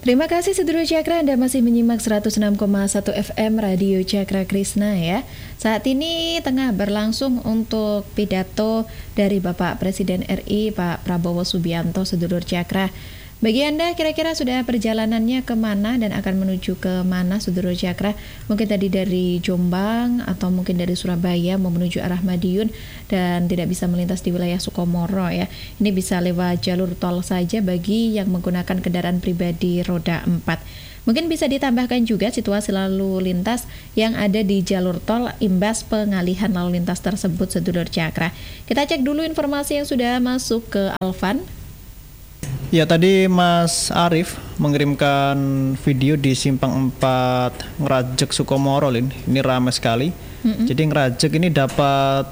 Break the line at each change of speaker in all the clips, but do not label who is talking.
Terima kasih Sedulur Cakra, Anda masih menyimak 106,1 FM Radio Cakra Krishna ya. Saat ini tengah berlangsung untuk pidato dari Bapak Presiden RI Pak Prabowo Subianto, Sedulur Cakra. Bagi Anda kira-kira sudah perjalanannya kemana dan akan menuju ke mana Sedulur Cakra? Mungkin tadi dari Jombang atau mungkin dari Surabaya mau menuju arah Madiun dan tidak bisa melintas di wilayah Sukomoro ya. Ini bisa lewat jalur tol saja bagi yang menggunakan kendaraan pribadi roda 4. Mungkin bisa ditambahkan juga situasi lalu lintas yang ada di jalur tol imbas pengalihan lalu lintas tersebut Sedulur Cakra. Kita cek dulu informasi yang sudah masuk ke Alvan.
Ya, tadi Mas Arif mengirimkan video di Simpang 4 Ngrajek Sukomoro, Lin. Ini ramai sekali. Jadi Ngrajek ini dapat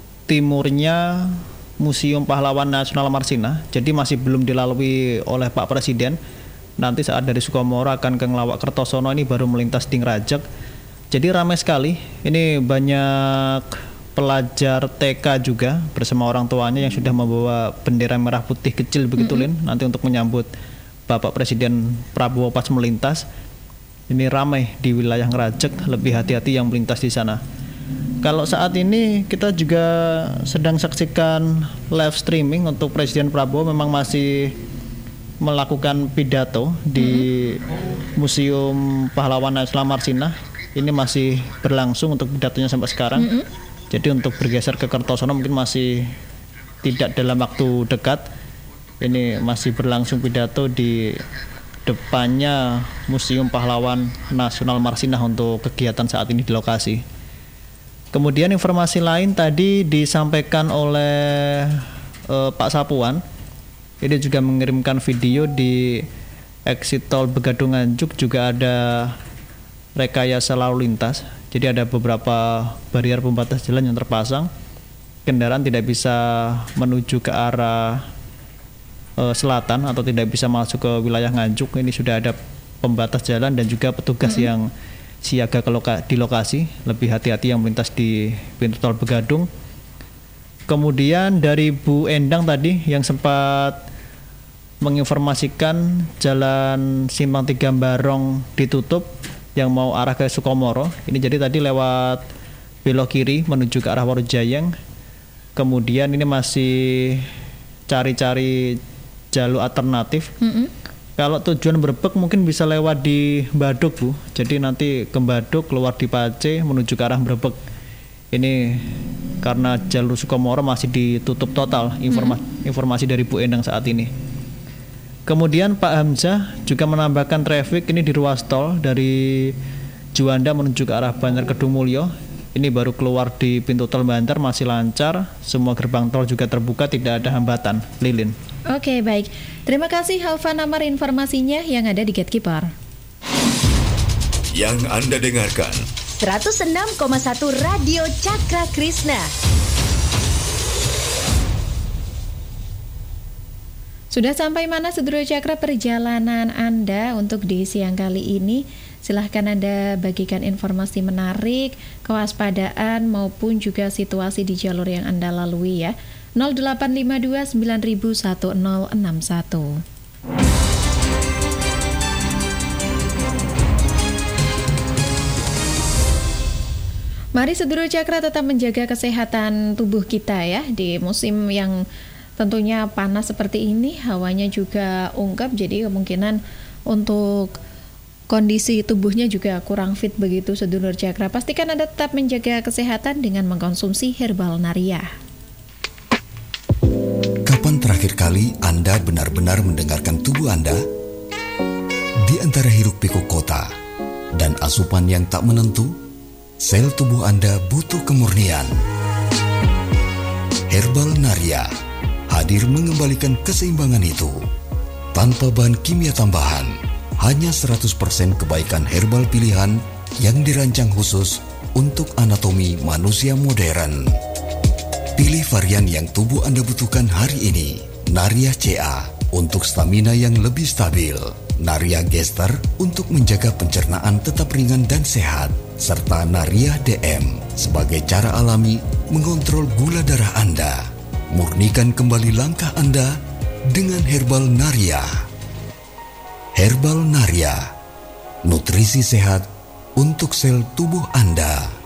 timurnya Museum Pahlawan Nasional Marsina. Jadi masih belum dilalui oleh Pak Presiden. Nanti saat dari Sukomoro akan ke Nglawak Kertosono, ini baru melintas di Ngrajek. Jadi ramai sekali. Ini banyak pelajar TK juga bersama orang tuanya yang sudah membawa bendera merah putih kecil begitu Lin, nanti untuk menyambut Bapak Presiden Prabowo pas melintas. Ini ramai di wilayah Ngrajek, lebih hati-hati yang melintas di sana. Kalau saat ini kita juga sedang saksikan live streaming untuk Presiden Prabowo, memang masih melakukan pidato di Museum Pahlawan Nasional Marsina. Ini masih berlangsung untuk pidatonya sampai sekarang. Jadi untuk bergeser ke Kertosono mungkin masih tidak dalam waktu dekat. Ini masih berlangsung pidato di depannya Museum Pahlawan Nasional Marsina untuk kegiatan saat ini di lokasi. Kemudian informasi lain tadi disampaikan oleh Pak Sapuan. Ini juga mengirimkan video di exit tol Begadung Nganjuk, juga ada rekayasa lalu lintas. Jadi ada beberapa barier pembatas jalan yang terpasang. Kendaraan tidak bisa menuju ke arah selatan atau tidak bisa masuk ke wilayah Nganjuk. Ini sudah ada pembatas jalan dan juga petugas yang siaga di lokasi. Lebih hati-hati yang melintas di pintu tol Begadung. Kemudian dari Bu Endang tadi yang sempat menginformasikan jalan Simpang 3 Barong ditutup yang mau arah ke Sukomoro. Ini jadi tadi lewat belok kiri menuju ke arah Worojayeng. Kemudian ini masih cari-cari jalur alternatif. Kalau tujuan Brebek mungkin bisa lewat di Baduk, Bu. Jadi nanti ke Baduk, keluar di Pace menuju ke arah Brebek. Ini karena jalur Sukomoro masih ditutup total. Informasi dari Bu Endang saat ini. Kemudian Pak Hamzah juga menambahkan traffic ini di ruas tol dari Juanda menuju ke arah Banjar Kedung Mulyo. Ini baru keluar di pintu tol Banjar, masih lancar. Semua gerbang tol juga terbuka, tidak ada hambatan. Lilin.
Oke, baik. Terima kasih Halvan Amar informasinya yang ada di Gatekeeper.
Yang Anda dengarkan
106,1 Radio Cakra Krishna.
Sudah sampai mana Sedulur Cakra perjalanan Anda untuk di siang kali ini? Silahkan Anda bagikan informasi menarik, kewaspadaan maupun juga situasi di jalur yang Anda lalui ya. 0852 9000 1061. Mari Sedulur Cakra tetap menjaga kesehatan tubuh kita ya di musim yang tentunya panas seperti ini, hawanya juga ungkap, jadi kemungkinan untuk kondisi tubuhnya juga kurang fit begitu Sedulur Cakra. Pastikan Anda tetap menjaga kesehatan dengan mengkonsumsi Herbal Naria.
Kapan terakhir kali Anda benar-benar mendengarkan tubuh Anda? Di antara hiruk-pikuk kota dan asupan yang tak menentu, sel tubuh Anda butuh kemurnian. Herbal Naria hadir mengembalikan keseimbangan itu. Tanpa bahan kimia tambahan, hanya 100% kebaikan herbal pilihan yang dirancang khusus untuk anatomi manusia modern. Pilih varian yang tubuh Anda butuhkan hari ini. Naria CA untuk stamina yang lebih stabil. Naria Gester untuk menjaga pencernaan tetap ringan dan sehat. Serta Naria DM sebagai cara alami mengontrol gula darah Anda. Murnikan kembali langkah Anda dengan Herbal Naria. Herbal Naria, nutrisi sehat untuk sel tubuh Anda.